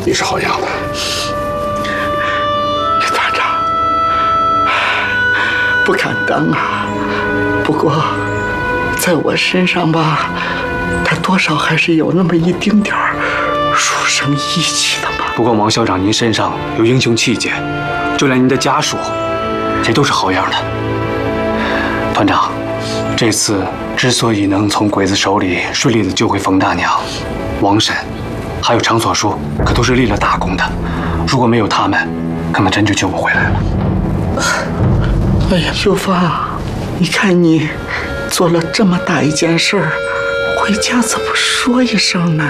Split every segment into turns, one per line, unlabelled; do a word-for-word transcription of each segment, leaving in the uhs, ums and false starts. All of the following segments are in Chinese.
你是好样的。
李团长，不敢当啊。不过，在我身上吧，他多少还是有那么一丁点儿书生义气的嘛。
不过王校长，您身上有英雄气节，就连您的家属，也都是好样的。团长，这次之所以能从鬼子手里顺利的救回冯大娘、王婶，还有常所书，可都是立了大功的。如果没有他们，可能真就救不回来了。
哎呀，秀芳，你看你做了这么大一件事儿，回家怎么说一声呢？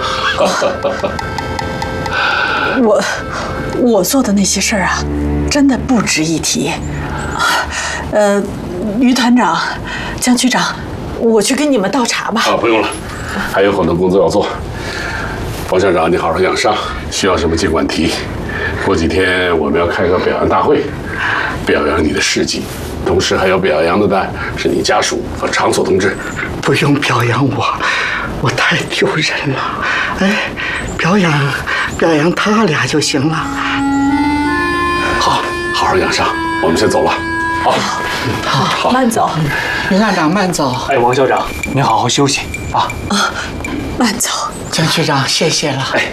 我我做的那些事儿啊，真的不值一提。呃，于团长、江区长，我去给你们倒茶吧。
啊，不用了，还有很多工作要做。王校长，你好好养伤，需要什么尽管提。过几天我们要开个表扬大会，表扬你的事迹，同时还要表扬的呢是你家属和常所同志。
不用表扬我，我太丢人了。哎，表扬表扬他俩就行了。
好，好好养伤，我们先走了。好，
好，好，慢走。
于团长慢走。
哎，王校长，您好好休息啊。
啊，慢走。
江区长，谢谢了。
哎，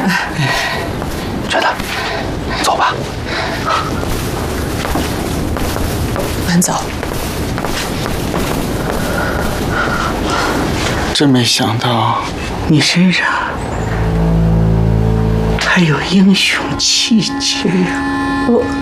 真的，走吧。
慢走。
真没想到你身上还有英雄气节呀！
我。